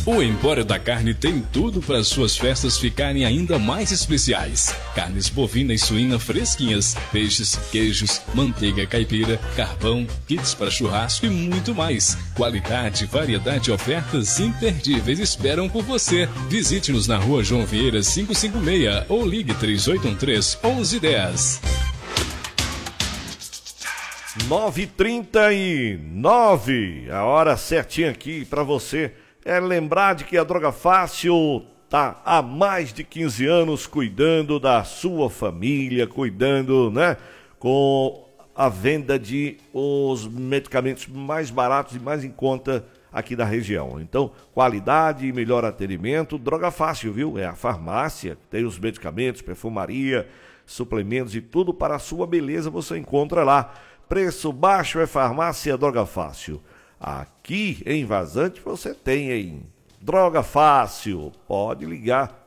O Empório da Carne tem tudo para suas festas ficarem ainda mais especiais. Carnes bovina e suína fresquinhas, peixes, queijos, manteiga caipira, carvão, kits para churrasco e muito mais. Qualidade, variedade e ofertas imperdíveis esperam por você. Visite-nos na Rua João Vieira 556 ou ligue 3813-1110. 9h39, a hora certinha aqui para você. É lembrar de que a Droga Fácil tá há mais de 15 anos cuidando da sua família, cuidando, né, com a venda de os medicamentos mais baratos e mais em conta aqui da região. Então, qualidade e melhor atendimento, Droga Fácil, viu? É a farmácia, tem os medicamentos, perfumaria, suplementos e tudo para a sua beleza você encontra lá. Preço baixo é Farmácia Droga Fácil. Aqui em Vazante você tem em Droga Fácil. Pode ligar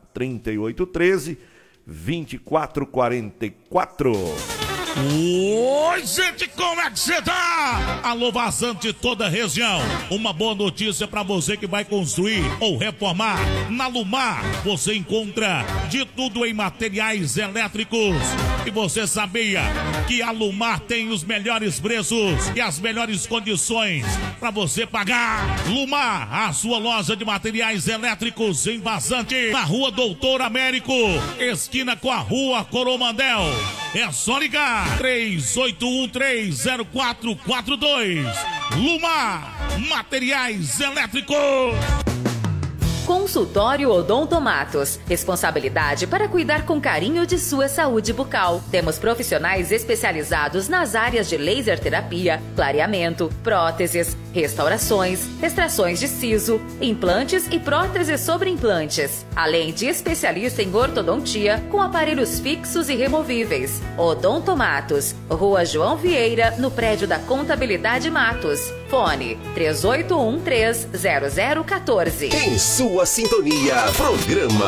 3813-2444. Oi, gente, como é que você tá? Alô, Vazante de toda a região. Uma boa notícia pra você que vai construir ou reformar. Na Lumar, você encontra de tudo em materiais elétricos. E você sabia que a Lumar tem os melhores preços e as melhores condições pra você pagar? Lumar, a sua loja de materiais elétricos em Vazante, na Rua Doutor Américo, esquina com a Rua Coromandel. É só ligar 3813-0442. Lumar, materiais elétricos. Consultório Odontomatos. Responsabilidade para cuidar com carinho de sua saúde bucal. Temos profissionais especializados nas áreas de laser terapia, clareamento, próteses, restaurações, extrações de siso, implantes e próteses sobre implantes. Além de especialista em ortodontia com aparelhos fixos e removíveis. Odontomatos. Rua João Vieira, no prédio da Contabilidade Matos. Fone 3813-0014. Em sua sintonia, programa